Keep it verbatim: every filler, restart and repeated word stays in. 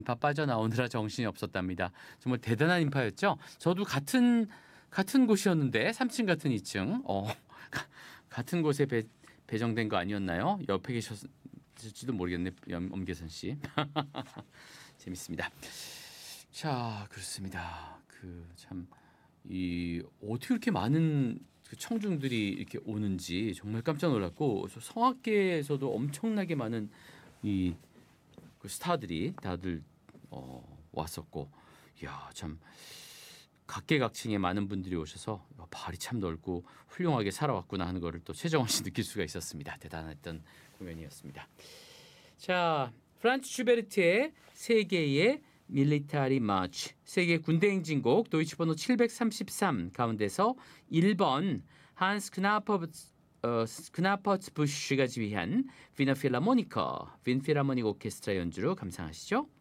인파 빠져나오느라 정신이 없었답니다. 정말 대단한 인파였죠. 저도 같은 같은 곳이었는데 삼 층 같은 이 층 어, 같은 곳에 배, 배정된 거 아니었나요? 옆에 계셨을지도 모르겠네. 엄계선 씨. 재밌습니다. 자, 그렇습니다. 그 참 이 어떻게 그렇게 많은 그 청중들이 이렇게 오는지 정말 깜짝 놀랐고 성악계에서도 엄청나게 많은 이 그 스타들이 다들 어, 왔었고, 이야 참 각계각층의 많은 분들이 오셔서 발이 참 넓고 훌륭하게 살아왔구나 하는 거를 또 최정원 씨 느낄 수가 있었습니다. 대단했던 공연이었습니다. 자, 프란츠 슈베르트의 세계의 밀리타리 마치, 세계 군대 행진곡 도이치 번호 칠백삼십삼 가운데서 일 번 한스 크나퍼츠 어, 크나퍼츠 부쉬가 지휘한 비너 필라모니커 빈 필라모닉 오케스트라 연주로 감상하시죠.